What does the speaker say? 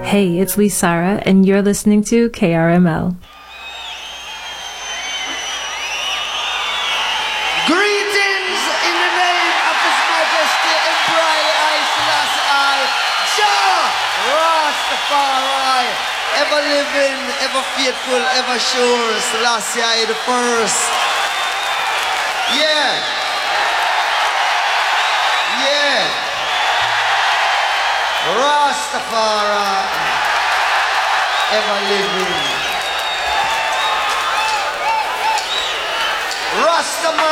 Hey, it's Lee Sarah, and you're listening to KRML. Greetings in the name of His Majesty Emperor I Selassie Jah Rastafari, ever living, ever faithful, ever sure, Selassie I the first. Yeah. Rastafari, ever living. Rastaman.